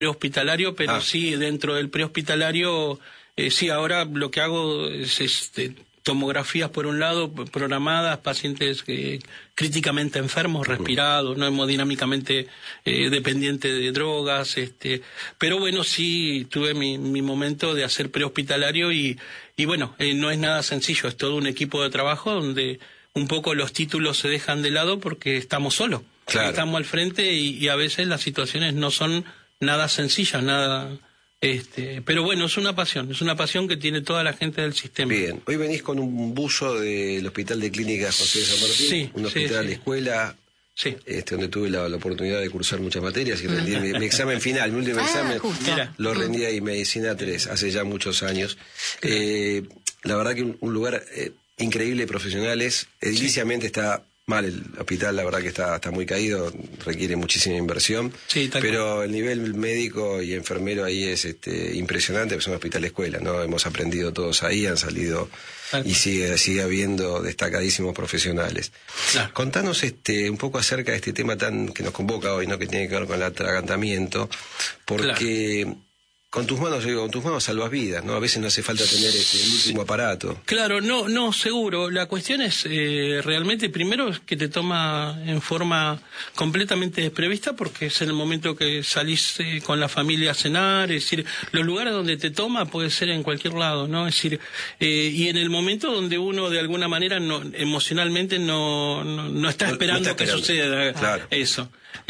prehospitalario, pero sí, dentro del prehospitalario, sí, ahora lo que hago es tomografías por un lado, programadas, pacientes críticamente enfermos, respirados, no hemodinámicamente dependientes de drogas, pero bueno, sí tuve mi momento de hacer prehospitalario y bueno, no es nada sencillo, es todo un equipo de trabajo donde un poco los títulos se dejan de lado porque estamos solos, estamos al frente y a veces las situaciones no son nada sencillas, nada... pero bueno, es una pasión que tiene toda la gente del sistema. Bien, hoy venís con un buzo del Hospital de Clínicas José de San Martín, un hospital de escuela, donde tuve la oportunidad de cursar muchas materias y rendí mi examen final, mi último examen, lo rendí ahí, Medicina 3, hace ya muchos años. La verdad que un lugar increíble de profesionales, ediliciamente está... mal el hospital, la verdad que está muy caído, requiere muchísima inversión, pero el nivel médico y enfermero ahí es impresionante, porque es un hospital escuela, ¿no? Hemos aprendido todos ahí, han salido y sigue habiendo destacadísimos profesionales. Contanos un poco acerca de este tema tan que nos convoca hoy, ¿no? Que tiene que ver con el atragantamiento, porque... Con tus manos salvas vidas, ¿no? A veces no hace falta tener el último aparato. Claro, no, seguro. La cuestión es realmente, primero, que te toma en forma completamente desprevista, porque es en el momento que salís con la familia a cenar, es decir, los lugares donde te toma puede ser en cualquier lado, ¿no? Es decir, y en el momento donde uno de alguna manera emocionalmente no está esperando que suceda eso.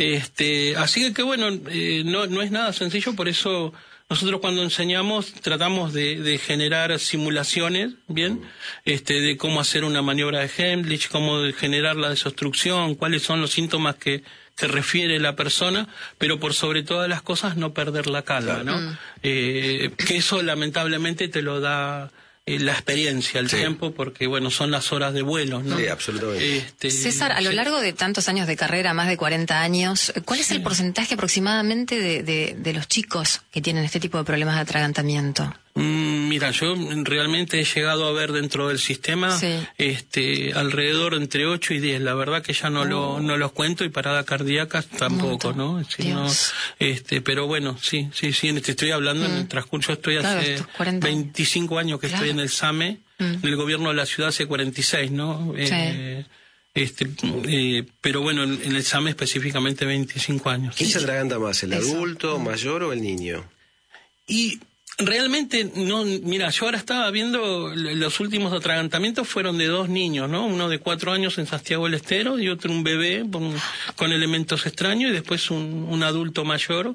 Así que bueno, no es nada sencillo, por eso... Nosotros cuando enseñamos tratamos de generar simulaciones, ¿bien? De cómo hacer una maniobra de Heimlich, cómo generar la desobstrucción, cuáles son los síntomas que refiere la persona, pero por sobre todas las cosas no perder la calma, ¿no? Que eso lamentablemente te lo da... la experiencia, el tiempo, porque bueno, son las horas de vuelo, ¿no? Sí, absolutamente. César, a lo largo de tantos años de carrera, más de 40 años, ¿cuál es el porcentaje aproximadamente de los chicos que tienen este tipo de problemas de atragantamiento? Mira, yo realmente he llegado a ver dentro del sistema alrededor entre 8 y 10. La verdad que ya no los cuento, y paradas cardíacas tampoco, ¿no? Es decir, pero bueno, sí, estoy hablando en el transcurso, estoy hace 25 años que estoy en el SAME, en el gobierno de la ciudad hace 46, ¿no? Pero bueno, en el SAME específicamente 25 años. ¿Quién se atraganta más, el adulto, mayor o el niño? Y realmente, no, mira, yo ahora estaba viendo, los últimos atragantamientos fueron de 2 niños, ¿no? Uno de 4 años en Santiago del Estero y otro un bebé con elementos extraños, y después un adulto mayor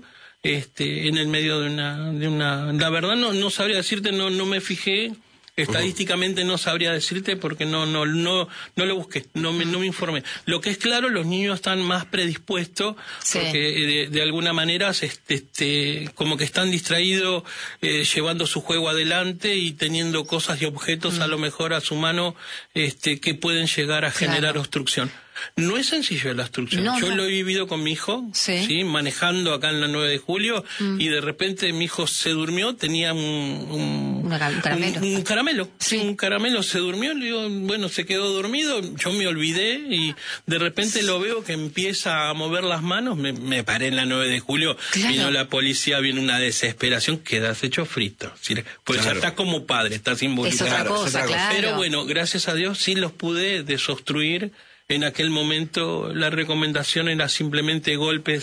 en el medio de una... La verdad no sabría decirte, no me fijé. Estadísticamente no sabría decirte porque no lo busqué, no me informé. Lo que es claro, los niños están más predispuestos porque de alguna manera como que están distraídos llevando su juego adelante y teniendo cosas y objetos a lo mejor a su mano que pueden llegar a generar obstrucción. No es sencillo la obstrucción. Yo lo he vivido con mi hijo, manejando acá en la 9 de julio, y de repente mi hijo se durmió, tenía un caramelo. Un caramelo, se durmió, le digo, bueno, se quedó dormido, yo me olvidé y de repente lo veo que empieza a mover las manos, me paré en la 9 de julio, vino la policía, viene una desesperación, quedas hecho frito. Pues ya estás como padre, estás involucrado. Es otra cosa, Pero bueno, gracias a Dios sí los pude desobstruir. En aquel momento la recomendación era simplemente golpes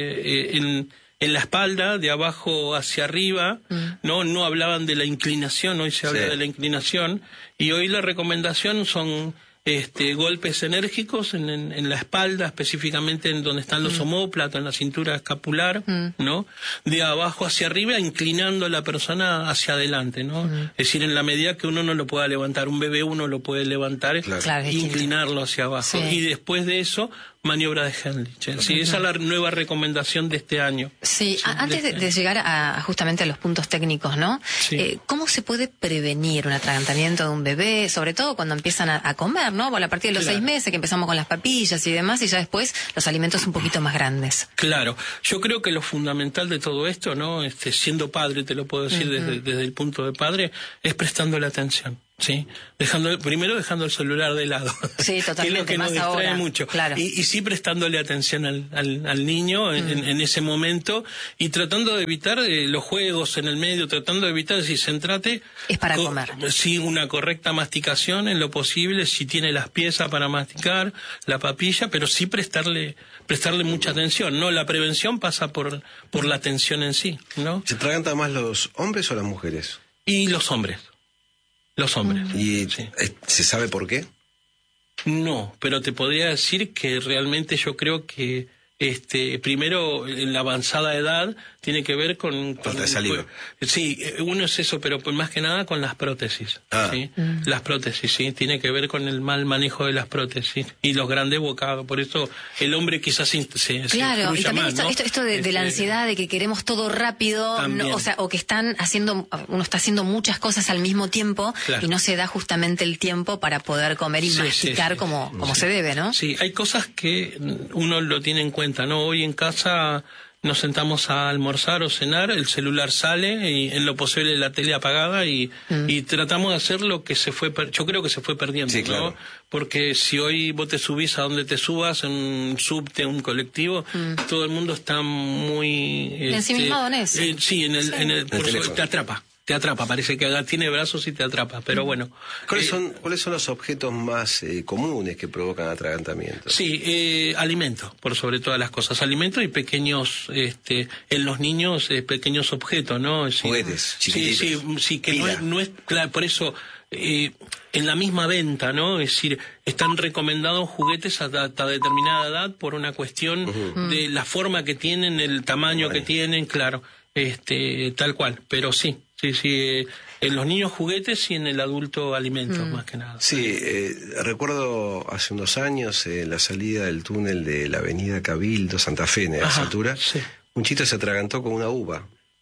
en la espalda, de abajo hacia arriba, no hablaban de la inclinación, hoy se habla de la inclinación, y hoy la recomendación son golpes enérgicos en la espalda, específicamente en donde están los omóplatos, en la cintura escapular, ¿no? De abajo hacia arriba, inclinando a la persona hacia adelante, ¿no? Es decir, en la medida que uno no lo pueda levantar, un bebé uno lo puede levantar e inclinarlo hacia abajo. Y después de eso, maniobra de Heimlich. Sí, esa es la nueva recomendación de este año. Sí, antes de llegar justamente a los puntos técnicos, ¿no? ¿Cómo se puede prevenir un atragantamiento de un bebé, sobre todo cuando empiezan a comer, ¿no? Bueno, a partir de los 6 meses que empezamos con las papillas y demás, y ya después los alimentos un poquito más grandes. Claro, yo creo que lo fundamental de todo esto, ¿no? Siendo padre, te lo puedo decir desde el punto de padre, es prestándole atención. Sí, primero dejando el celular de lado. Sí, totalmente. Que es lo que nos distrae ahora, mucho. Claro. Y sí prestándole atención al niño en ese momento y tratando de evitar los juegos en el medio, tratando de evitar, si centrate... Es para comer. Sí, una correcta masticación en lo posible, si tiene las piezas para masticar, la papilla, pero sí prestarle mucha atención, ¿no? La prevención pasa por la atención en sí, ¿no? ¿Se atragantan más los hombres o las mujeres? Y los hombres. Los hombres. ¿Y sí. se sabe por qué? No, pero te podría decir que realmente yo creo que primero en la avanzada edad tiene que ver con sí, uno es eso, pero más que nada con las prótesis. ¿Sí? Las prótesis, sí, tiene que ver con el mal manejo de las prótesis y los grandes bocados. Por eso el hombre quizás se claro, y también más, ¿no? esto de la ansiedad, de que queremos todo rápido, no, o que uno está haciendo muchas cosas al mismo tiempo, claro, y no se da justamente el tiempo para poder comer y masticar como se debe, ¿no? Sí, hay cosas que uno lo tiene en cuenta, ¿no? Hoy en casa nos sentamos a almorzar o cenar, el celular sale y en lo posible la tele apagada y tratamos de hacer lo que yo creo que se fue perdiendo, sí, claro, ¿no? Porque si hoy vos te subís a donde te subas, en un subte, un colectivo, todo el mundo está muy... ensimismado en eso. Sí, en el te atrapa, parece que tiene brazos y te atrapa, pero bueno. ¿Cuáles son los objetos más comunes que provocan atragantamiento? Sí, alimentos, por sobre todas las cosas, alimentos y pequeños, en los niños, pequeños objetos, ¿no? Juguetes, chiquititos. Sí, que no es claro, por eso, en la misma venta, ¿no? Es decir, están recomendados juguetes hasta determinada edad por una cuestión de la forma que tienen, el tamaño que tienen, claro, tal cual, pero sí, en los niños juguetes y en el adulto alimentos, más que nada. Sí, recuerdo hace unos años, en la salida del túnel de la avenida Cabildo, Santa Fe, en esa altura, un chito se atragantó con una uva.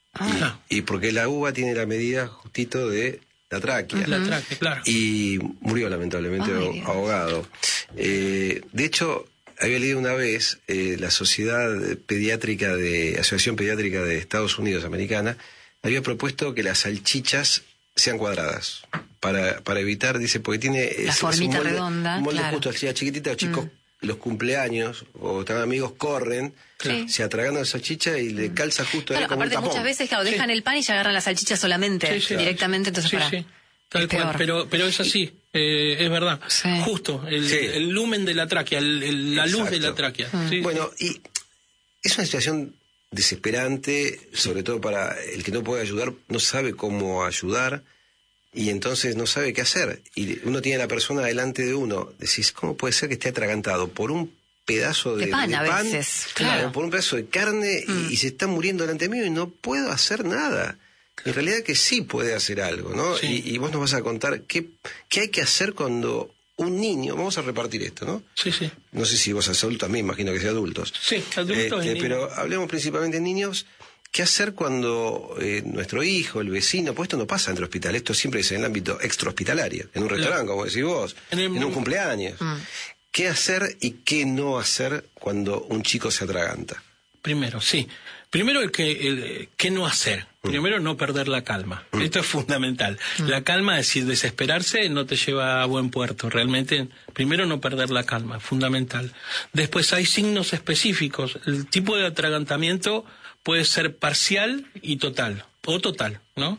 Y porque la uva tiene la medida justito de la tráquea. La tráquea, claro. Y murió lamentablemente ahogado. De hecho, había leído una vez la Asociación Pediátrica de Estados Unidos americana había propuesto que las salchichas sean cuadradas para evitar, dice, porque tiene la formita redonda, un molde justo, así chiquitita, los chicos los cumpleaños o están amigos corren, se atragantan la salchicha y le calza justo ahí como un tapón. Muchas veces dejan el pan y ya agarran la salchicha solamente directamente, entonces tal cual, pero es así, es verdad, justo el lumen de la tráquea, la luz de la tráquea. Bueno, y es una situación desesperante, sobre todo para el que no puede ayudar, no sabe cómo ayudar y entonces no sabe qué hacer. Y uno tiene a la persona delante de uno, decís, ¿cómo puede ser que esté atragantado por un pedazo de pan a veces, claro, por un pedazo de carne y se está muriendo delante mío y no puedo hacer nada? En realidad que sí puede hacer algo, ¿no? Y vos nos vas a contar qué hay que hacer cuando un niño, vamos a repartir esto, ¿no? Sí. No sé si vos sos adulto, también imagino que sea adultos. Sí, adultos pero hablemos principalmente de niños. ¿Qué hacer cuando nuestro hijo, el vecino, pues esto no pasa entre hospitales, esto siempre es en el ámbito extrahospitalario, en un restaurante, como decís vos, en un cumpleaños? ¿Qué hacer y qué no hacer cuando un chico se atraganta? Primero el qué no hacer. Primero, no perder la calma. Esto es fundamental. La calma, es decir, desesperarse no te lleva a buen puerto. Realmente, primero no perder la calma, fundamental. Después hay signos específicos. El tipo de atragantamiento puede ser parcial y total, o total, ¿no?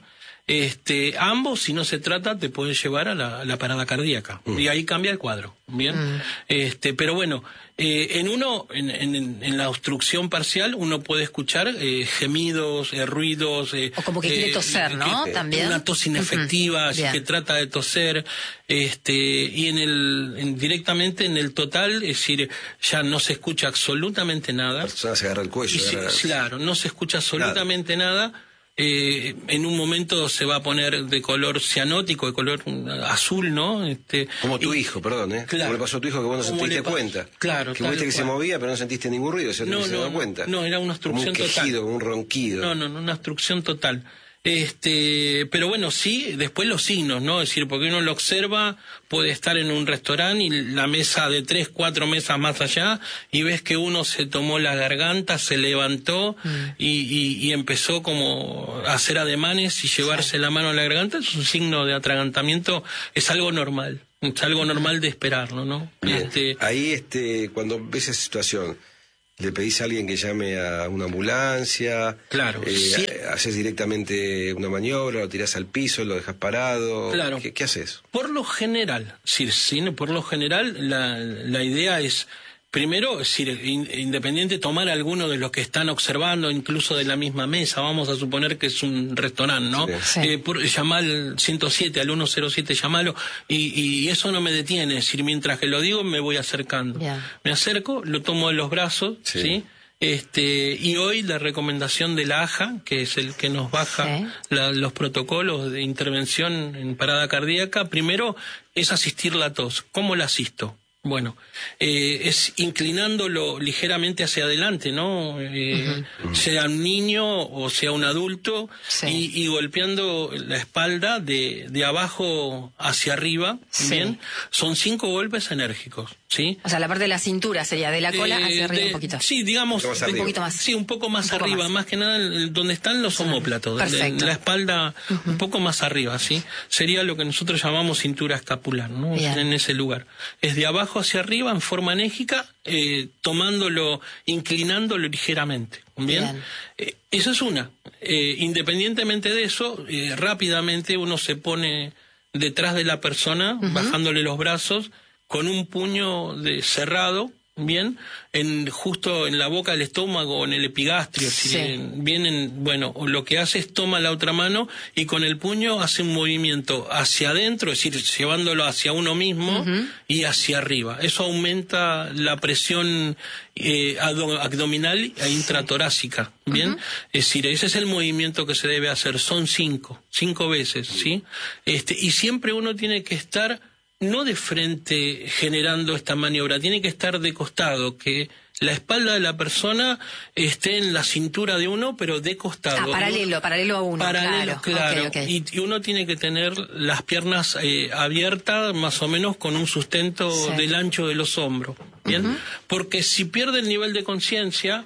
Ambos, si no se trata, te pueden llevar a la parada cardíaca. Y ahí cambia el cuadro, ¿bien? Pero bueno, en la obstrucción parcial uno puede escuchar gemidos, ruidos. O como que quiere toser, ¿no? También. Una tos inefectiva, así que trata de toser. Y directamente en el total, es decir, ya no se escucha absolutamente nada. La persona se agarra el cuello. Claro, no se escucha absolutamente nada. En un momento se va a poner de color cianótico, de color azul, ¿no? Como tu hijo, perdón, ¿eh? Claro. ¿Cómo le pasó a tu hijo que vos no sentiste cuenta? Claro, que viste que se movía, pero no sentiste ningún ruido, ¿se dio cuenta? No, era una obstrucción total. Como un quejido, como un ronquido. No, una obstrucción total. Pero bueno, sí, después los signos, ¿no? Es decir, porque uno lo observa, puede estar en un restaurante y la mesa de 3, 4 mesas más allá, y ves que uno se tomó la garganta, se levantó y empezó como a hacer ademanes y llevarse la mano a la garganta. Es un signo de atragantamiento, es algo normal. Es algo normal de esperarlo, ¿no? Ahí, cuando ves esa situación, ¿le pedís a alguien que llame a una ambulancia? Claro. Sí. ¿Haces directamente una maniobra, lo tirás al piso, lo dejas parado? Claro. ¿Qué haces? Por lo general, la idea es, primero, independiente, tomar a alguno de los que están observando, incluso de la misma mesa, vamos a suponer que es un restaurante, ¿no? Sí. Llamar al 107, al 107, llamalo, y eso no me detiene, es decir, mientras que lo digo me voy acercando. Yeah. Me acerco, lo tomo en los brazos, ¿sí? Y hoy la recomendación de la AJA, que es el que nos baja los protocolos de intervención en parada cardíaca, primero es asistir la tos. ¿Cómo la asisto? Bueno, es inclinándolo ligeramente hacia adelante, ¿no? Sea un niño o sea un adulto, y golpeando la espalda de abajo hacia arriba, ¿bien? Son 5 golpes enérgicos, ¿sí? O sea, la parte de la cintura sería de la cola hacia arriba un poquito. Sí, digamos, un poquito más. Sí, un poco más arriba, más que nada donde están los omóplatos, Perfecto. la espalda un poco más arriba, ¿sí? Sería lo que nosotros llamamos cintura escapular, ¿no? En ese lugar. Es de abajo hacia arriba en forma enérgica, inclinándolo ligeramente. ¿Bien? Eso es una. Independientemente de eso, rápidamente uno se pone detrás de la persona, bajándole los brazos, con un puño cerrado, ¿bien? Justo en la boca del estómago, en el epigastrio. Lo que hace es toma la otra mano y con el puño hace un movimiento hacia adentro, es decir, llevándolo hacia uno mismo y hacia arriba. Eso aumenta la presión abdominal e intratorácica, ¿bien? Es decir, ese es el movimiento que se debe hacer. Son 5 veces, ¿sí? Y siempre uno tiene que estar no de frente generando esta maniobra, tiene que estar de costado, que la espalda de la persona esté en la cintura de uno, pero de costado. Paralelo a uno. Paralelo, claro. Okay. Y uno tiene que tener las piernas abiertas, más o menos con un sustento del ancho de los hombros, ¿bien? Porque si pierde el nivel de conciencia,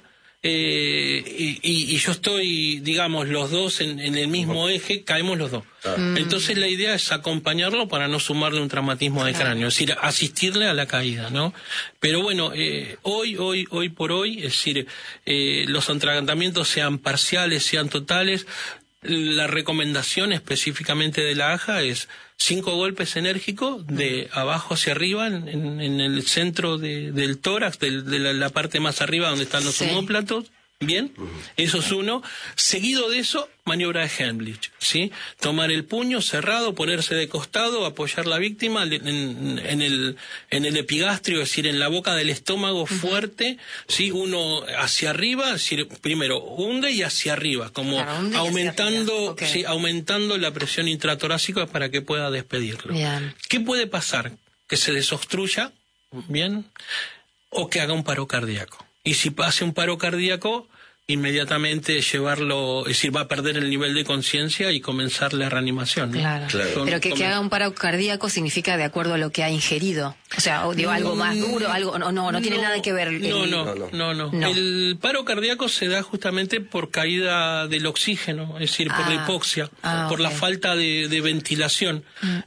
y yo estoy, digamos, los dos en el mismo eje, caemos los dos. Entonces la idea es acompañarlo para no sumarle un traumatismo de cráneo, es decir, asistirle a la caída, ¿no? Pero bueno, hoy por hoy, es decir, los atragantamientos sean parciales, sean totales, la recomendación específicamente de la AJA es 5 golpes enérgicos de abajo hacia arriba en el centro del tórax, de la parte más arriba donde están los omóplatos. Bien, eso es uno. Seguido de eso, maniobra de Heimlich, ¿sí? Tomar el puño cerrado, ponerse de costado, apoyar la víctima en el epigastrio, es decir, en la boca del estómago fuerte, ¿sí? Uno hacia arriba, es decir, primero hunde y hacia arriba, como aumentando, aumentando la presión intratorácica para que pueda despedirlo. Bien. ¿Qué puede pasar? Que se desobstruya, ¿bien? O que haga un paro cardíaco. Y si hace un paro cardíaco, inmediatamente llevarlo, es decir, va a perder el nivel de conciencia y comenzar la reanimación, ¿no? Claro. Pero que haga un paro cardíaco significa de acuerdo a lo que ha ingerido. O sea, digo, algo más duro, algo no tiene nada que ver. No. El paro cardíaco se da justamente por caída del oxígeno, es decir, por la hipoxia, por la falta de ventilación.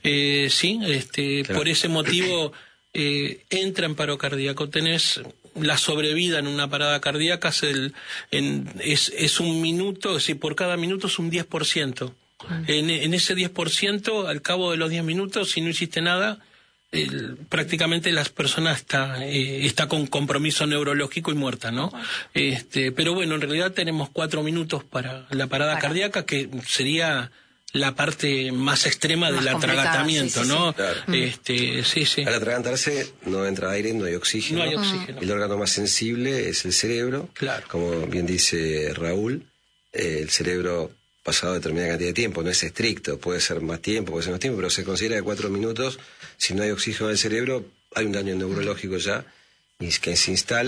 Por ese motivo entra en paro cardíaco. Tenés la sobrevida en una parada cardíaca es un minuto, es decir, por cada minuto es un 10%. En ese 10%, al cabo de los 10 minutos, si no hiciste nada, prácticamente la persona está con compromiso neurológico y muerta, ¿no? Pero bueno, en realidad tenemos 4 minutos para la parada cardíaca, que sería la parte más extrema del atragantamiento, ¿no? Claro. Al atragantarse no entra aire, no hay oxígeno. No hay oxígeno. El órgano más sensible es el cerebro. Claro. Como bien dice Raúl, el cerebro, pasado determinada cantidad de tiempo, no es estricto, puede ser más tiempo, puede ser menos tiempo, pero se considera que 4 minutos, si no hay oxígeno en el cerebro, hay un daño neurológico ya, y que se instala,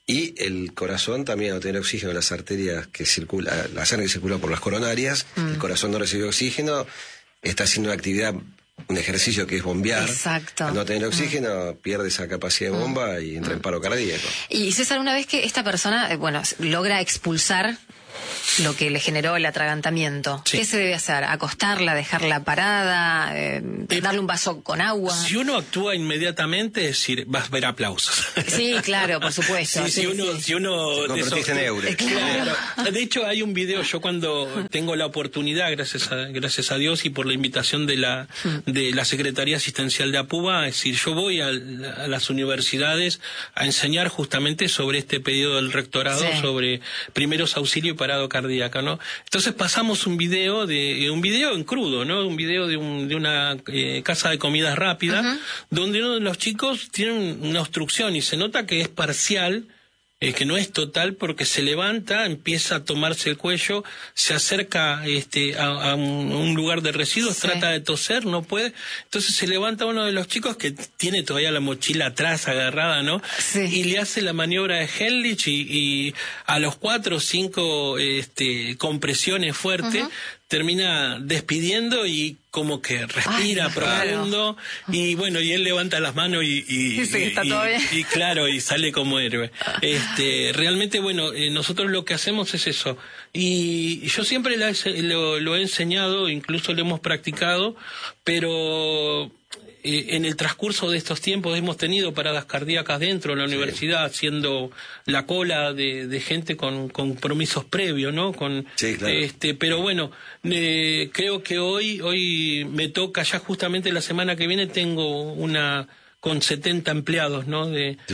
Y el corazón también, al tener oxígeno, las arterias que circula, la sangre que circula por las coronarias, el corazón no recibe oxígeno, está haciendo una actividad, un ejercicio que es bombear. Exacto. Al no tener oxígeno, pierde esa capacidad de bomba y entra en paro cardíaco. Y César, una vez que esta persona, logra expulsar lo que le generó el atragantamiento, ¿qué se debe hacer? ¿Acostarla, dejarla parada, darle un vaso con agua? Si uno actúa inmediatamente, es decir, vas a ver aplausos. Sí, claro, por supuesto. Si uno se convertís en euro. Claro. De hecho, hay un video, yo cuando tengo la oportunidad, gracias a Dios y por la invitación de la Secretaría Asistencial de APUBA, es decir, yo voy a las universidades a enseñar justamente sobre este pedido del rectorado, sobre primeros auxilios y parado cardíaco, ¿no? Entonces pasamos un video en crudo, ¿no? Un video de una casa de comidas rápidas, donde uno de los chicos tiene una obstrucción y se nota que es parcial, que no es total, porque se levanta, empieza a tomarse el cuello, se acerca a un lugar de residuos, trata de toser, no puede, entonces se levanta uno de los chicos que tiene todavía la mochila atrás agarrada, ¿no? Sí. Y le hace la maniobra de Hellich y a los 4 o 5 compresiones fuertes, termina despidiendo y como que respira profundo, y bueno, y él levanta las manos y claro, y sale como héroe. Realmente, bueno, nosotros lo que hacemos es eso, y yo siempre lo he enseñado, incluso lo hemos practicado, pero en el transcurso de estos tiempos hemos tenido paradas cardíacas dentro de la universidad, haciendo la cola de gente con compromisos previos, ¿no? Pero bueno, creo que hoy me toca, ya justamente la semana que viene tengo una con 70 empleados, ¿no?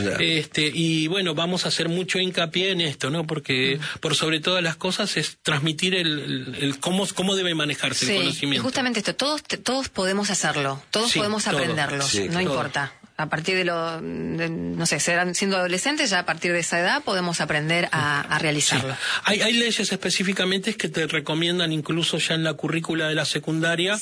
Y bueno, vamos a hacer mucho hincapié en esto, ¿no? Porque por sobre todas las cosas es transmitir el cómo debe manejarse el conocimiento. Y justamente esto, todos podemos hacerlo, todos podemos aprenderlo, no importa. A partir no sé, siendo adolescentes, ya a partir de esa edad podemos aprender a realizarlo. Sí. Hay leyes específicamente que te recomiendan, incluso ya en la currícula de la secundaria,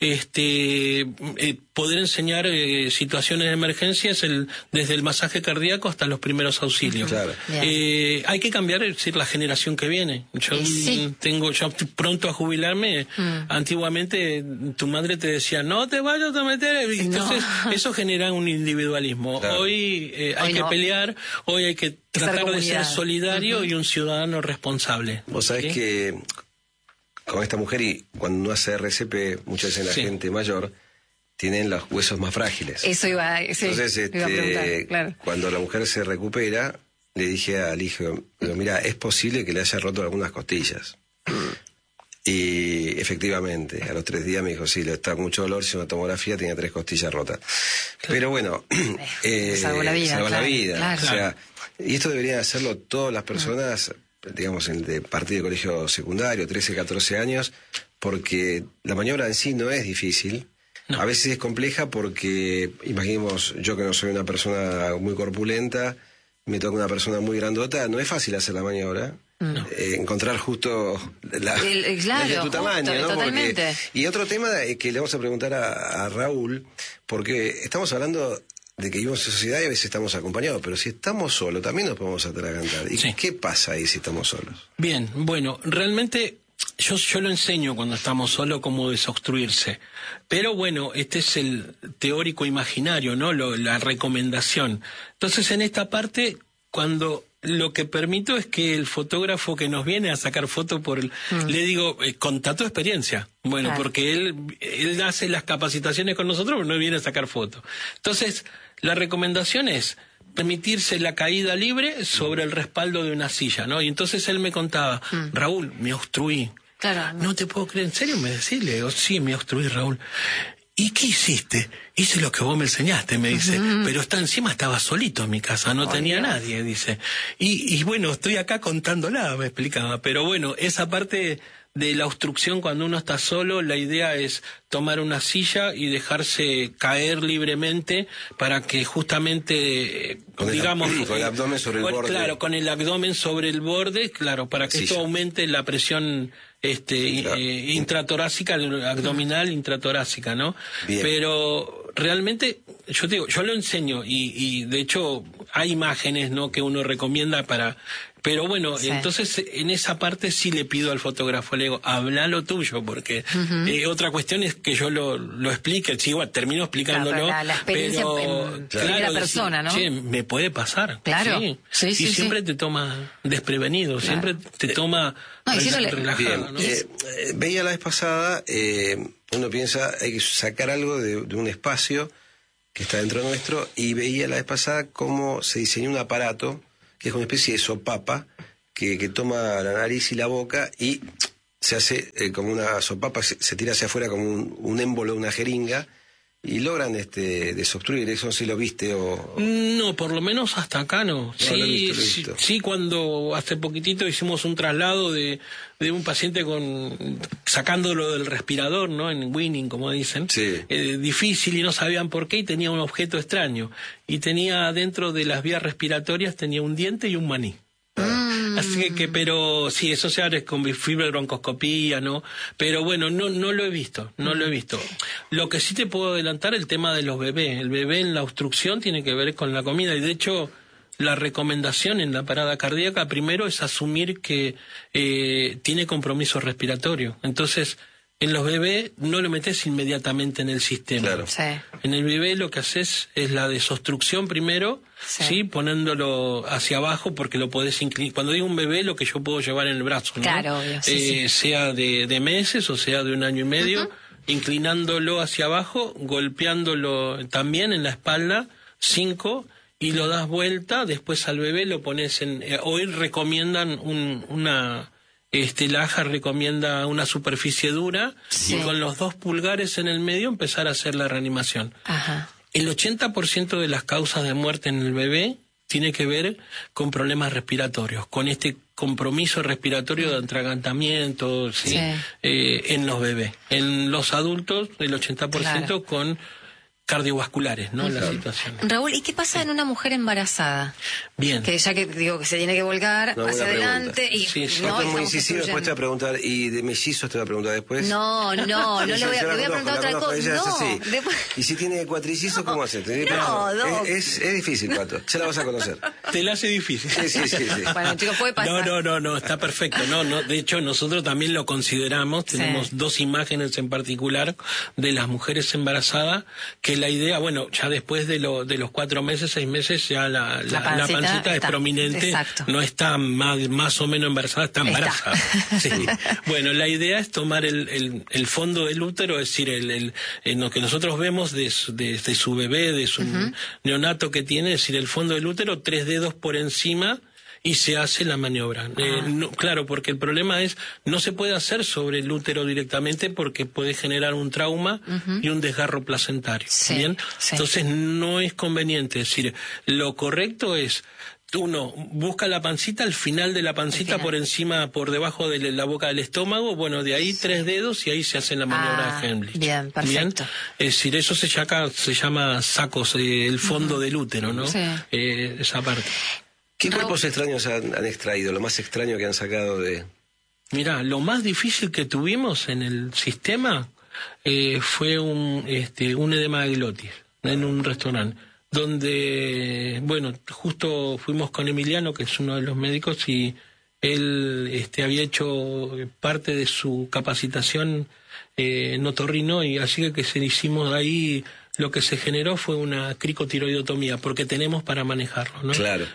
poder enseñar situaciones de emergencias desde el masaje cardíaco hasta los primeros auxilios. Claro. Hay que cambiar, es decir, la generación que viene. Yo estoy pronto a jubilarme. Antiguamente tu madre te decía, no te vayas a meter. Entonces eso genera un individualismo. Claro. Hoy hay que pelear, hoy hay que tratar de ser solidario y un ciudadano responsable. Vos sabés que con esta mujer, y cuando uno hace RCP, muchas veces la gente mayor tienen los huesos más frágiles. Eso iba a preguntar, claro. Cuando la mujer se recupera, le dije al hijo, mira, es posible que le haya roto algunas costillas. Y efectivamente, a los 3 días me dijo, sí, le está con mucho dolor, hizo una tomografía, tenía 3 costillas rotas. Pero bueno, salvó la vida. Claro. O sea, y esto deberían hacerlo todas las personas, digamos, de partir de colegio secundario, 13, 14 años, porque la maniobra en sí no es difícil. No. A veces es compleja porque, imaginemos, yo que no soy una persona muy corpulenta, me toca una persona muy grandota, no es fácil hacer la maniobra. No. Encontrar justo la de tu tamaño, ¿no? Totalmente. Y otro tema que le vamos a preguntar a Raúl, porque estamos hablando de que vivimos en sociedad y a veces estamos acompañados, pero si estamos solos también nos podemos atragantar. ¿Y qué pasa ahí si estamos solos? Bien, bueno, realmente yo lo enseño cuando estamos solos cómo desobstruirse, pero bueno, este es el teórico imaginario, ¿no? La recomendación. Entonces, en esta parte, cuando lo que permito es que el fotógrafo que nos viene a sacar fotos le digo, contá tu experiencia. Bueno, porque él hace las capacitaciones con nosotros, pero no viene a sacar fotos. Entonces, la recomendación es permitirse la caída libre sobre el respaldo de una silla, ¿no? Y entonces él me contaba, Raúl, me obstruí. Claro. No te puedo creer, ¿en serio me decís? Le digo, sí, me obstruí, Raúl. ¿Y qué hiciste? Hice lo que vos me enseñaste, me dice. Pero encima estaba solito en mi casa, no tenía nadie, dice. Y bueno, estoy acá contándola, me explicaba. Pero bueno, esa parte de la obstrucción cuando uno está solo, la idea es tomar una silla y dejarse caer libremente para que justamente, con el abdomen sobre el borde. Claro, con el abdomen sobre el borde, claro, para que esto aumente la presión intratorácica, abdominal intratorácica, ¿no? Bien. Pero realmente, yo te digo, yo lo enseño y de hecho hay imágenes, ¿no?, que uno recomienda para... Pero bueno, entonces en esa parte sí le pido al fotógrafo, le digo, habla lo tuyo, porque otra cuestión es que yo lo explique, sí, bueno, termino explicándolo, claro, la experiencia pero en primera persona, ¿no? Che, me puede pasar. Claro. Sí. Y siempre te toma desprevenido, siempre te toma relajado, ¿no? Veía la vez pasada, uno piensa, hay que sacar algo de un espacio que está dentro nuestro, y veía la vez pasada cómo se diseñó un aparato que es una especie de sopapa que toma la nariz y la boca y se hace como una sopapa, se tira hacia afuera como un émbolo, una jeringa, y logran desobstruir. ¿Eso sí lo viste? No, por lo menos hasta acá no. Sí, lo he visto. Sí, cuando hace poquitito hicimos un traslado de un paciente sacándolo del respirador, ¿no?, en Winning, como dicen. Sí. Difícil, y no sabían por qué, y tenía un objeto extraño. Y tenía dentro de las vías respiratorias, tenía un diente y un maní. Así que, pero sí, eso se abre con fibrobroncoscopía, ¿no? Pero bueno, no lo he visto, Lo que sí te puedo adelantar, el tema de los bebés. El bebé en la obstrucción tiene que ver con la comida, y de hecho la recomendación en la parada cardíaca primero es asumir que tiene compromiso respiratorio. Entonces, en los bebés no lo metes inmediatamente en el sistema. Claro. Sí. En el bebé lo que haces es la desobstrucción primero, sí, poniéndolo hacia abajo, porque lo podés inclinar. Cuando digo un bebé, lo que yo puedo llevar en el brazo, ¿no? Claro, obvio, sí. Sea de meses o sea de 1 año y medio, inclinándolo hacia abajo, golpeándolo también en la espalda, 5, y lo das vuelta, después al bebé lo pones hoy recomiendan la AJA recomienda una superficie dura, y con los 2 pulgares en el medio empezar a hacer la reanimación. Ajá. El 80% de las causas de muerte en el bebé tiene que ver con problemas respiratorios, con este compromiso respiratorio de atragantamiento, ¿sí? En los bebés. En los adultos, el 80% con cardiovasculares, ¿no? La situación. Raúl, ¿y qué pasa en una mujer embarazada? Bien. Que ya que digo que se tiene que volcar hacia adelante y no es muy incisivo, después te va a preguntar, ¿y de mellizos te va a preguntar después? No le voy a preguntar otra cosa. No, después... ¿Y si tiene cuatricizos, cómo haces? Es difícil, Pato, ya la vas a conocer. Te la hace difícil. Sí. Bueno, chicos, puede pasar. No, está perfecto. No, de hecho, nosotros también lo consideramos, tenemos 2 imágenes en particular de las mujeres embarazadas, que la idea, bueno, ya después de los 4 meses, 6 meses, ya la pancita es prominente. Exacto. No está más o menos embarazada, está embarazada. Sí. Bueno, la idea es tomar el fondo del útero, es decir, en lo que nosotros vemos de su bebé, de su neonato que tiene, es decir, el fondo del útero, 3 dedos por encima, y se hace la maniobra. Claro, porque el problema es, no se puede hacer sobre el útero directamente porque puede generar un trauma y un desgarro placentario. ¿Bien? Entonces no es conveniente. Es decir, lo correcto es, uno busca la pancita, al final de la pancita, por encima, por debajo de la boca del estómago, bueno, de ahí 3 dedos y ahí se hace la maniobra de Heimlich. Bien, perfecto. Es decir, eso se llama sacos, el fondo del útero, ¿no? Esa parte. ¿Qué cuerpos extraños han extraído? Lo más extraño que han sacado de... Mirá, lo más difícil que tuvimos en el sistema fue un edema de glotis en un restaurante, donde, bueno, justo fuimos con Emiliano, que es uno de los médicos, y él había hecho parte de su capacitación en otorrino, y así que se le hicimos ahí... Lo que se generó fue una cricotiroidotomía, porque tenemos para manejarlo, ¿no? Claro.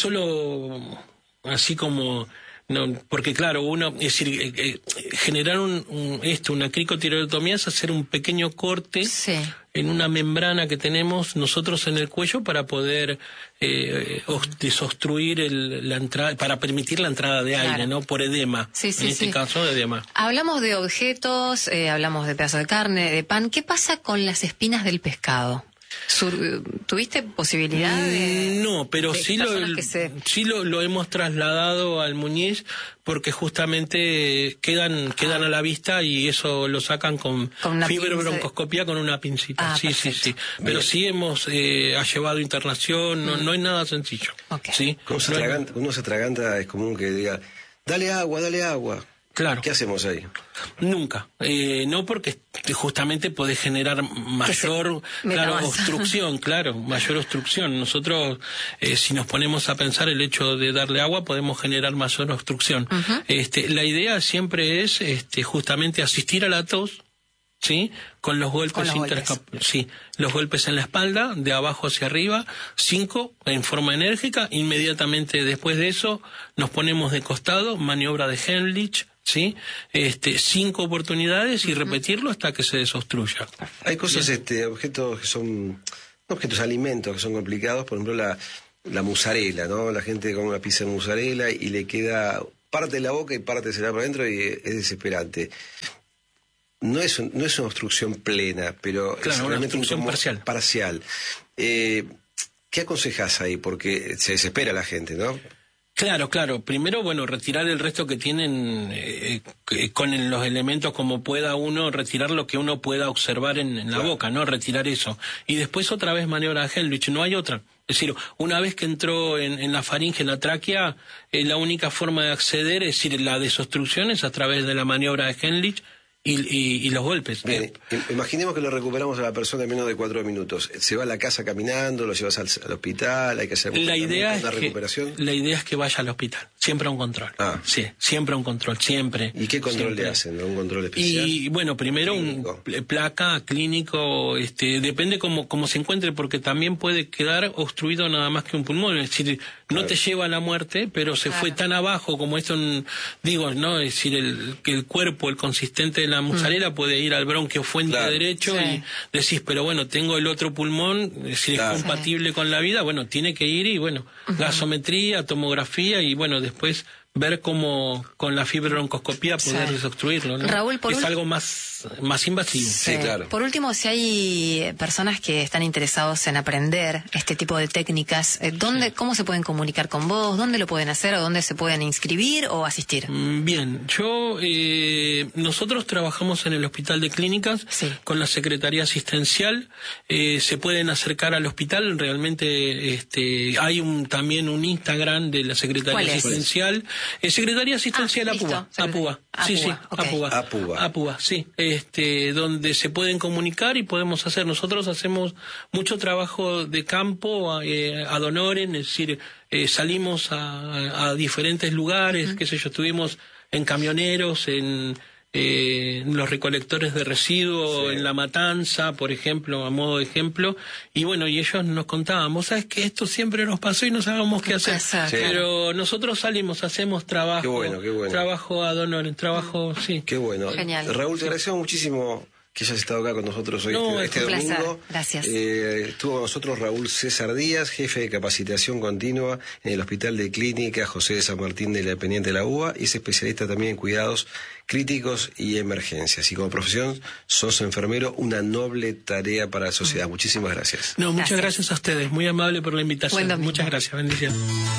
Así como... No, porque claro, es decir, generar una cricotiroidotomía es hacer un pequeño corte en una membrana que tenemos nosotros en el cuello para poder desobstruir la entrada, para permitir la entrada de aire, ¿no? Por edema. En este caso, edema. Hablamos de objetos, hablamos de pedazos de carne, de pan. ¿Qué pasa con las espinas del pescado? ¿Tuviste posibilidad de...? No, pero sí lo hemos trasladado al Muñiz, porque justamente quedan a la vista, y eso lo sacan con fibrobroncoscopía con una pincita. Sí. Pero sí hemos ha llevado internación, no es nada sencillo. Okay. ¿Sí? Cuando uno se atraganta, es común que diga, dale agua. Claro. ¿Qué hacemos ahí? Nunca. No, porque justamente puede generar mayor obstrucción, mayor obstrucción. Nosotros, si nos ponemos a pensar el hecho de darle agua, podemos generar mayor obstrucción. La idea siempre es justamente asistir a la tos, ¿sí? Con los golpes sí, los golpes en la espalda, de abajo hacia arriba, 5 en forma enérgica. Inmediatamente después de eso nos ponemos de costado, maniobra de Heimlich, ¿sí? 5 oportunidades y repetirlo hasta que se desobstruya. Hay cosas, objetos que son alimentos que son complicados, por ejemplo la musarela, ¿no? La gente come una pizza de musarela y le queda parte de la boca y parte se la para adentro y es desesperante. No es una obstrucción plena, pero es realmente una obstrucción parcial. ¿Qué aconsejás ahí? Porque se desespera la gente, ¿no? Claro. Primero, retirar el resto que tienen con los elementos como pueda uno, retirar lo que uno pueda observar en la boca, ¿no? Retirar eso. Y después otra vez maniobra de Heimlich, no hay otra. Es decir, una vez que entró en la faringe, en la tráquea, la única forma de acceder, es decir, la desobstrucción es a través de la maniobra de Heimlich y los golpes. Bien, imaginemos que lo recuperamos a la persona en menos de 4 minutos. ¿Se va a la casa caminando? ¿Lo llevas al hospital? ¿Hay que hacer una recuperación? La idea es que vaya al hospital. Siempre a un control. Sí, siempre a un control, siempre. ¿Y qué control le hacen? ¿Un control especial? Y primero clínico. Placa, clínico, depende cómo se encuentre, porque también puede quedar obstruido nada más que un pulmón. Es decir, no te lleva a la muerte, pero se fue tan abajo como esto, ¿no? Es decir, que el cuerpo, el consistente de la musarela puede ir al bronquio fuente derecho y decís, pero tengo el otro pulmón, si es compatible con la vida, tiene que ir y gasometría, tomografía y después ver cómo con la fibrobroncoscopía poder desobstruirlo, ¿no? Raúl, es algo más invasivo. Sí, claro. Por último, si hay personas que están interesados en aprender este tipo de técnicas, ¿cómo se pueden comunicar con vos? ¿Dónde lo pueden hacer? ¿O dónde se pueden inscribir o asistir? Bien, nosotros trabajamos en el Hospital de Clínicas con la Secretaría Asistencial. Se pueden acercar al hospital. Realmente hay también un Instagram de la Secretaría Asistencial. Secretaría Asistencial APUA. APUA, sí. Donde se pueden comunicar y podemos hacer. Nosotros hacemos mucho trabajo de campo ad honorem, es decir, salimos a diferentes lugares, estuvimos en camioneros, en los recolectores de residuos, en La Matanza, por ejemplo, a modo de ejemplo, y ellos nos contaban, vos sabés que esto siempre nos pasó y no sabíamos qué hacer, pero nosotros salimos, hacemos trabajo, qué bueno. Trabajo ad honorem, Qué bueno. Genial. Raúl, te agradecemos muchísimo que hayas estado acá con nosotros hoy este domingo. Gracias. Estuvo con nosotros Raúl César Díaz, jefe de capacitación continua en el Hospital de Clínica José de San Martín de la Dependiente de la UBA y es especialista también en cuidados críticos y emergencias. Y como profesión sos enfermero, una noble tarea para la sociedad. Muchísimas gracias. Muchas gracias a ustedes. Muy amable por la invitación. Muchas gracias. Bendiciones.